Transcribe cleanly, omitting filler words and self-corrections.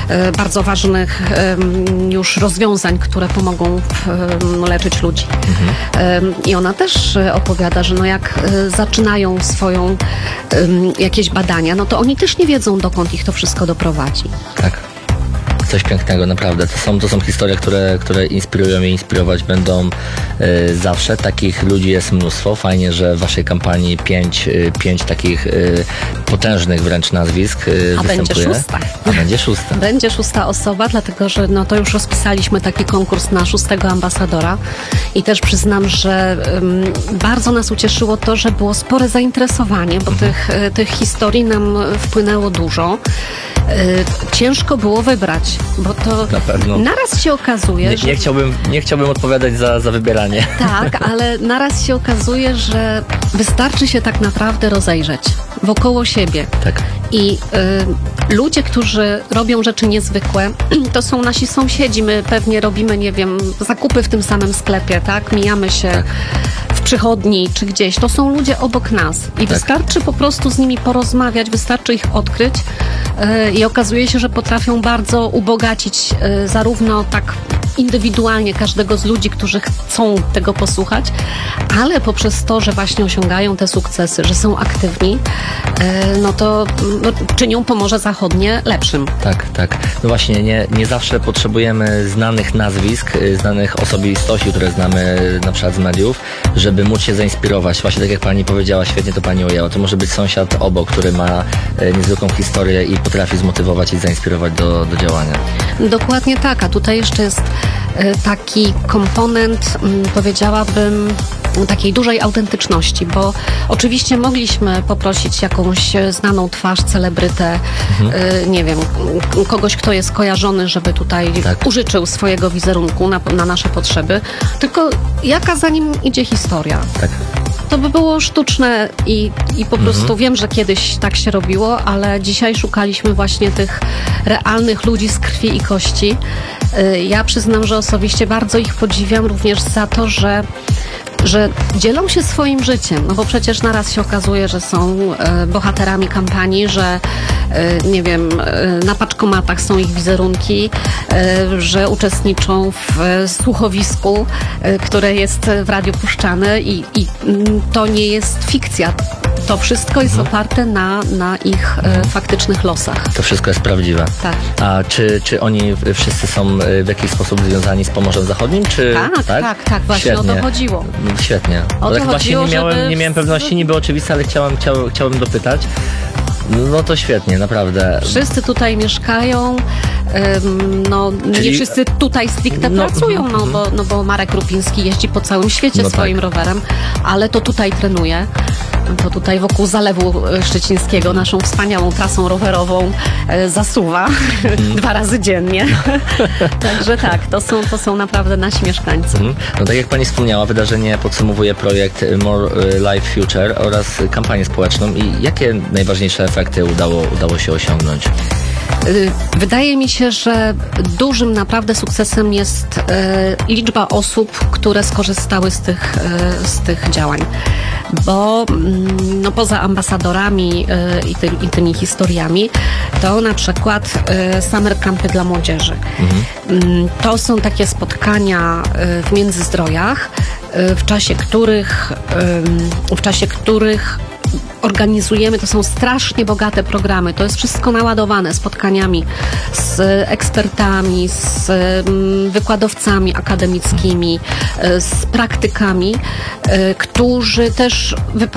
bardzo ważnych już rozwiązań, które pomogą leczyć ludzi. I ona też opowiada, że no jak zaczynają swoją jakieś badania, no to oni też nie wiedzą, dokąd ich to wszystko doprowadzi. Tak. Coś pięknego, naprawdę. To są historie, które inspirują i inspirować będą zawsze. Takich ludzi jest mnóstwo. Fajnie, że w waszej kampanii 5 takich potężnych wręcz nazwisk występuje. Będzie szósta. Będzie szósta osoba, dlatego że no to już rozpisaliśmy taki konkurs na 6. ambasadora i też przyznam, że bardzo nas ucieszyło to, że było spore zainteresowanie, bo tych historii nam wpłynęło dużo. Ciężko było wybrać, bo to naraz się okazuje, że... Nie chciałbym odpowiadać za wybieranie. Tak, ale naraz się okazuje, że wystarczy się tak naprawdę rozejrzeć wokoło siebie. Tak. I ludzie, którzy robią rzeczy niezwykłe, to są nasi sąsiedzi. My pewnie robimy, nie wiem, zakupy w tym samym sklepie, tak? Mijamy się w przychodni czy gdzieś. To są ludzie obok nas. I wystarczy po prostu z nimi porozmawiać, wystarczy ich odkryć i okazuje się, że potrafią bardzo ubogacić zarówno tak indywidualnie każdego z ludzi, którzy chcą tego posłuchać, ale poprzez to, że właśnie osiągają te sukcesy, że są aktywni, no to czynią Pomorze Zachodnie lepszym. Tak. No właśnie, nie zawsze potrzebujemy znanych nazwisk, znanych osobistości, które znamy na przykład z mediów, żeby móc się zainspirować. Właśnie tak jak pani powiedziała, świetnie to pani ujęła. To może być sąsiad obok, który ma niezwykłą historię i potrafi zmotywować i zainspirować do działania. Dokładnie tak, a tutaj jeszcze jest taki komponent, powiedziałabym, takiej dużej autentyczności, bo oczywiście mogliśmy poprosić jakąś znaną twarz, celebrytę, nie wiem, kogoś, kto jest kojarzony, żeby tutaj użyczył swojego wizerunku na nasze potrzeby, tylko jaka za nim idzie historia. Tak. To by było sztuczne i po prostu wiem, że kiedyś tak się robiło, ale dzisiaj szukaliśmy właśnie tych realnych ludzi z krwi i kości. Ja przyznam, że osobiście bardzo ich podziwiam również za to, że dzielą się swoim życiem, no bo przecież naraz się okazuje, że są bohaterami kampanii, że nie wiem, na paczkomatach są ich wizerunki, że uczestniczą w słuchowisku, które jest w radiu puszczane i to nie jest fikcja. To wszystko jest oparte na ich faktycznych losach. To wszystko jest prawdziwe. Tak. A czy oni wszyscy są w jakiś sposób związani z Pomorzem Zachodnim? Czy, tak. Właśnie Świetnie. o to chodziło. Świetnie. O to tak właśnie chodziło, nie miałem pewności, niby oczywiste, ale chciałem dopytać. No to świetnie, naprawdę. Wszyscy tutaj mieszkają, nie wszyscy tutaj stricte pracują, bo Marek Rupiński jeździ po całym świecie swoim rowerem, ale to tutaj trenuje. To tutaj wokół Zalewu Szczecińskiego naszą wspaniałą trasą rowerową zasuwa 2 razy dziennie. Także tak, to są naprawdę nasi mieszkańcy. No tak jak pani wspomniała, wydarzenie podsumowuje projekt More Life Future oraz kampanię społeczną. I jakie najważniejsze efekty udało się osiągnąć? Wydaje mi się, że dużym naprawdę sukcesem jest liczba osób, które skorzystały z tych działań. Bo poza ambasadorami i tymi historiami, to na przykład summer campy dla młodzieży. To są takie spotkania w Międzyzdrojach, w czasie których organizujemy, to są strasznie bogate programy, to jest wszystko naładowane spotkaniami z ekspertami, z wykładowcami akademickimi, z praktykami, którzy też